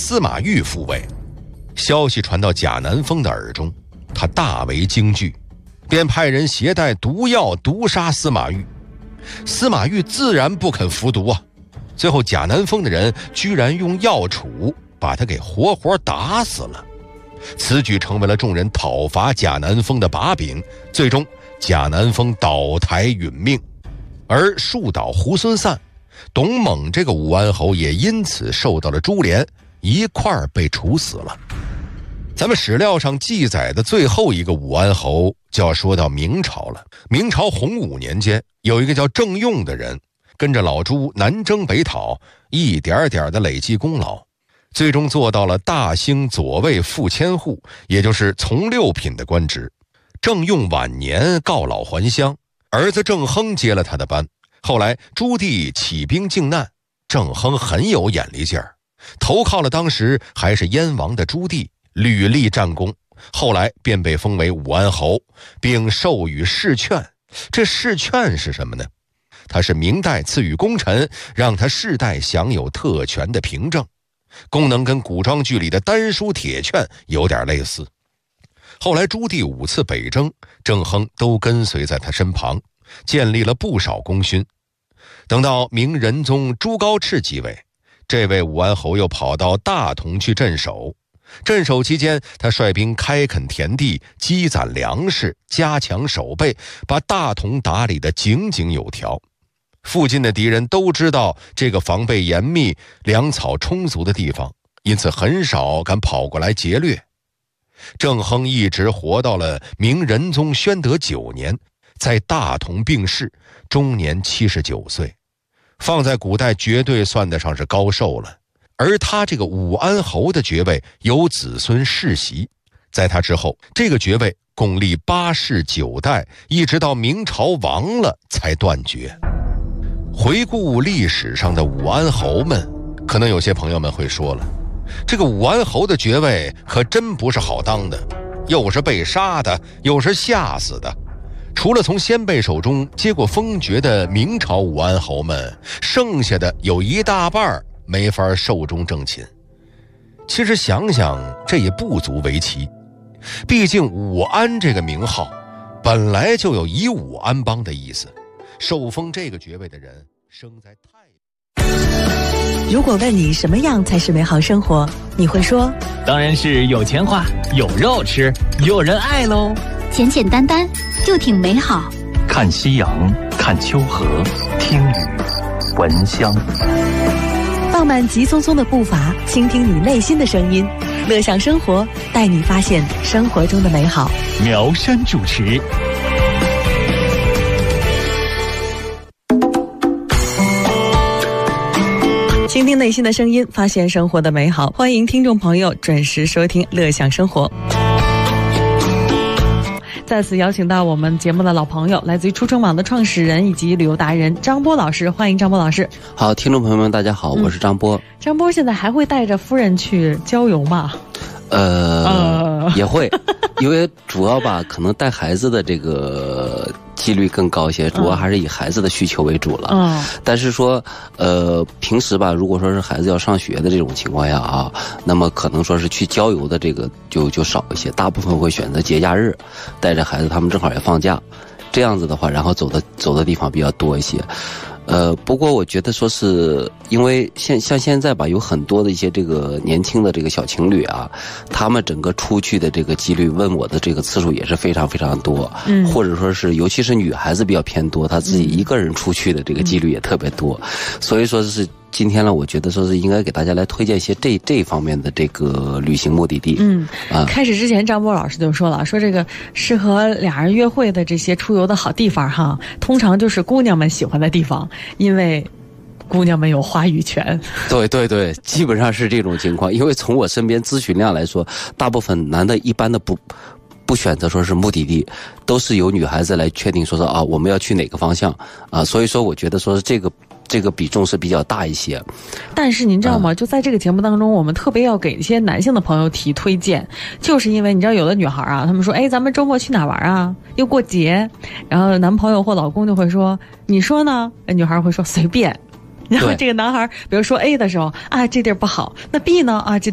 司马懿复位。消息传到贾南风的耳中，他大为惊惧，便派人携带毒药毒杀司马懿。司马懿自然不肯服毒啊，最后贾南风的人居然用药杵把他给活活打死了。此举成为了众人讨伐贾南风的把柄，最终贾南风倒台殒命。而树倒猢狲散，董猛这个武安侯也因此受到了株连，一块儿被处死了。咱们史料上记载的最后一个武安侯就要说到明朝了。明朝洪武年间，有一个叫郑用的人，跟着老朱南征北讨，一点点的累积功劳，最终做到了大兴左卫副千户，也就是从六品的官职。郑用晚年告老还乡，儿子郑亨接了他的班。后来朱棣起兵靖难，郑亨很有眼力劲儿，投靠了当时还是燕王的朱棣，屡立战功，后来便被封为武安侯，并授予仕券。这仕券是什么呢？它是明代赐予功臣，让他世代享有特权的凭证，功能跟古装剧里的丹书铁券有点类似。后来朱棣5次北征，郑亨都跟随在他身旁，建立了不少功勋。等到明仁宗朱高炽继位，这位武安侯又跑到大同去镇守。镇守期间，他率兵开垦田地，积攒粮食，加强守备，把大同打理得井井有条。附近的敌人都知道这个防备严密、粮草充足的地方，因此很少敢跑过来劫掠。郑亨一直活到了明仁宗宣德9年，在大同病逝，终年79岁。放在古代绝对算得上是高寿了。而他这个武安侯的爵位由子孙世袭，在他之后，这个爵位共历8世9代，一直到明朝亡了才断绝。回顾历史上的武安侯们，可能有些朋友们会说了，这个武安侯的爵位可真不是好当的，又是被杀的，又是吓死的。除了从先辈手中接过封爵的明朝武安侯们，剩下的有一大半没法寿终正寝。其实想想，这也不足为奇，毕竟武安这个名号本来就有以武安邦的意思，受封这个爵位的人生在太…… 如果问你什么样才是美好生活，你会说当然是有钱花，有肉吃，有人爱喽。 简简单单就挺美好。 看夕阳，看秋荷，听雨，闻香。 放慢急匆匆的步伐，倾听你内心的声音，乐享生活，带你发现生活中的美好。 苗山主持。 倾听内心的声音，发现生活的美好。欢迎听众朋友准时收听乐享生活。再次邀请到我们节目的老朋友，来自于出城网的创始人以及旅游达人张波老师，欢迎张波老师。 好，听众朋友们大家好，我是张波。 张波现在还会带着夫人去郊游吗？ 也会，因为主要吧，可能带孩子的这个几率更高一些，主要还是以孩子的需求为主了。但是说，平时吧，如果说是孩子要上学的这种情况下啊，那么可能说是去郊游的这个就少一些，大部分会选择节假日，带着孩子，他们正好也放假，这样子的话，然后走的地方比较多一些。不过我觉得说是因为像现在吧，有很多的一些这个年轻的这个小情侣啊，他们整个出去的这个几率，问我的这个次数也是非常非常多，或者说是尤其是女孩子比较偏多，她自己一个人出去的这个几率也特别多，所以说是今天呢，我觉得说是应该给大家来推荐一些这方面的这个旅行目的地。 开始之前张波老师就说了，说这个适合俩人约会的这些出游的好地方哈，通常就是姑娘们喜欢的地方，因为姑娘们有话语权。 对对对，基本上是这种情况。因为从我身边咨询量来说，大部分男的一般的不选择说是目的地，都是由女孩子来确定说是啊我们要去哪个方向啊，所以说我觉得说是这个比重是比较大一些。 但是您知道吗，就在这个节目当中，我们特别要给一些男性的朋友提推荐，就是因为你知道有的女孩啊，她们说咱们周末去哪玩啊，又过节，然后男朋友或老公就会说你说呢，女孩会说随便。然后这个男孩比如说 A 的时候啊这地儿不好，那 B 呢啊这地